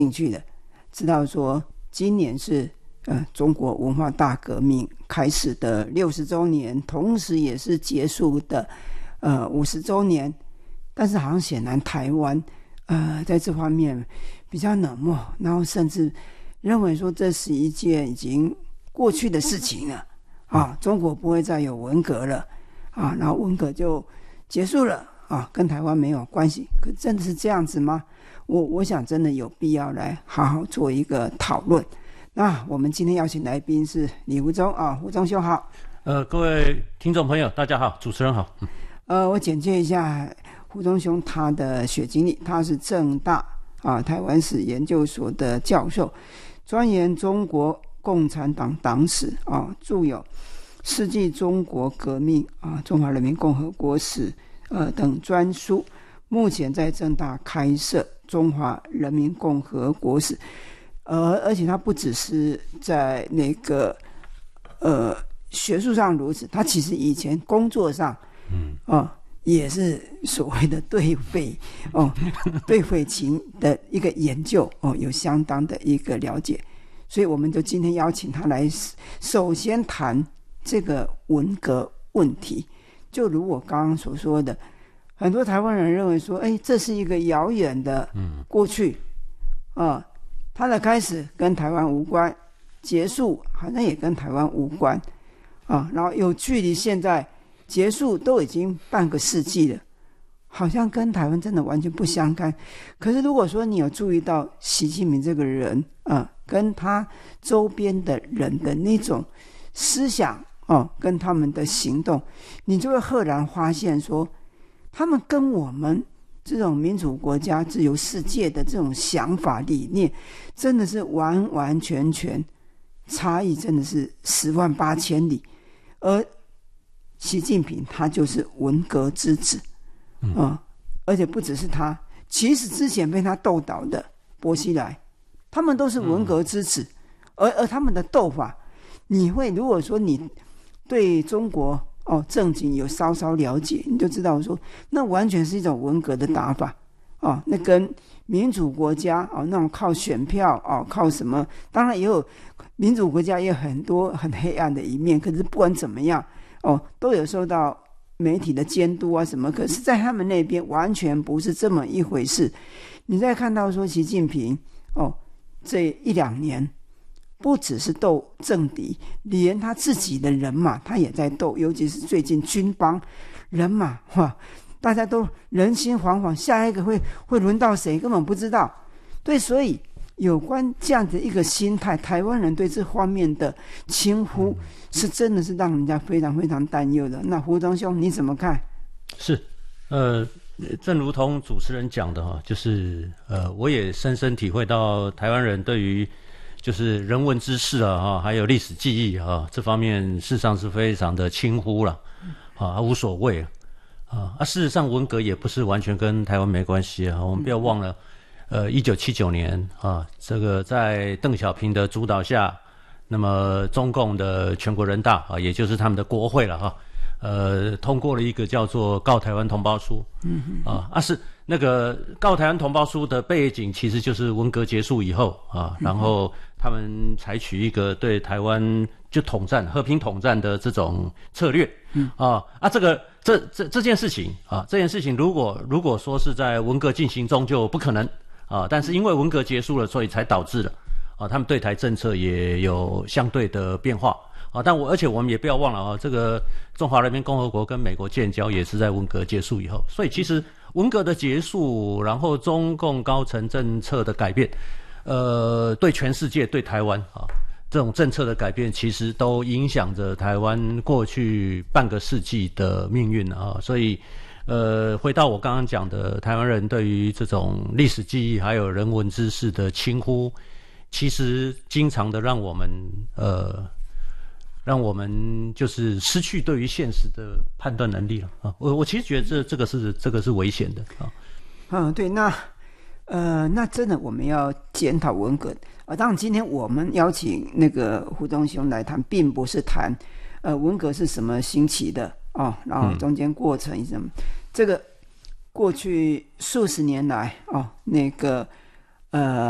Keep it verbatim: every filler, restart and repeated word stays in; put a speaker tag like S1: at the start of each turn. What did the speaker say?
S1: 兴趣的，知道说今年是呃中国文化大革命开始的六十周年，同时也是结束的呃五十周年，但是好像显然台湾呃在这方面比较冷漠，然后甚至认为说这是一件已经过去的事情了啊，中国不会再有文革了啊，然后文革就结束了啊，跟台湾没有关系。可真的是这样子吗？我我想真的有必要来好好做一个讨论。那我们今天邀请来宾是李福忠啊，福忠兄好。
S2: 呃，各位听众朋友，大家好，主持人好。嗯、
S1: 呃，我简介一下福忠兄他的学经历，他是政大啊台湾史研究所的教授，专研中国共产党党史啊，著有《世纪中国革命》啊，《中华人民共和国史》呃等专书。目前在政大开设中华人民共和国史，呃，而且他不只是在那个呃学术上如此，他其实以前工作上，嗯啊、呃，也是所谓的对匪哦，对匪情的一个研究哦，有相当的一个了解，所以我们就今天邀请他来，首先谈这个文革问题，就如我刚刚所说的。很多台湾人认为说，哎，这是一个遥远的过去，啊、呃，它的开始跟台湾无关，结束好像也跟台湾无关，啊，然后有距离现在结束都已经半个世纪了，好像跟台湾真的完全不相干。可是如果说你有注意到习近平这个人，啊、呃，跟他周边的人的那种思想，哦，跟他们的行动，你就会赫然发现说。他们跟我们这种民主国家、自由世界的这种想法理念，真的是完完全全差异，真的是十万八千里。而习近平他就是文革之子，嗯，呃、而且不只是他，其实之前被他斗倒的薄熙来，他们都是文革之子，而而他们的斗法，你会如果说你对中国。哦，正经有稍稍了解，你就知道说，那完全是一种文革的打法哦。那跟民主国家哦，那种靠选票哦，靠什么？当然也有民主国家也有很多很黑暗的一面。可是不管怎么样哦，都有受到媒体的监督啊什么。可是，在他们那边完全不是这么一回事。你再看到说，习近平哦，这一两年。不只是斗政敌，连他自己的人马他也在斗，尤其是最近军帮人马，哇，大家都人心惶惶，下一个会会轮到谁根本不知道。对，所以有关这样的一个心态，台湾人对这方面的轻忽是真的是让人家非常非常担忧的。那胡忠兄你怎么看？
S2: 是，呃，正如同主持人讲的哈，就是呃，我也深深体会到台湾人对于。就是人文知识啊，还有历史记忆啊，这方面事实上是非常的轻忽了，啊，无所谓啊。啊，事实上文革也不是完全跟台湾没关系啊，我们不要忘了，呃，一九七九年啊，这个在邓小平的主导下，那么中共的全国人大啊，也就是他们的国会了哈、啊，呃，通过了一个叫做《告台湾同胞书》，啊，啊是。那个告台湾同胞书的背景其实就是文革结束以后啊，然后他们采取一个对台湾就统战、和平统战的这种策略，啊啊，这个这这这件事情啊，这件事情如果如果说是在文革进行中就不可能啊，但是因为文革结束了，所以才导致了啊，他们对台政策也有相对的变化。啊，但我而且我们也不要忘了啊，这个中华人民共和国跟美国建交也是在文革结束以后，所以其实文革的结束，然后中共高层政策的改变，呃，对全世界、对台湾啊，这种政策的改变，其实都影响着台湾过去半个世纪的命运啊。所以，呃，回到我刚刚讲的，台湾人对于这种历史记忆还有人文知识的轻忽，其实经常的让我们呃。让我们就是失去对于现实的判断能力了啊！我我其实觉得这这个是这个是危险的啊。
S1: 嗯，对，那呃，那真的我们要检讨文革啊。当然，今天我们邀请那个胡忠兄来谈，并不是谈呃文革是什么兴起的哦，然后中间过程什么，嗯、这个过去数十年来哦，那个呃。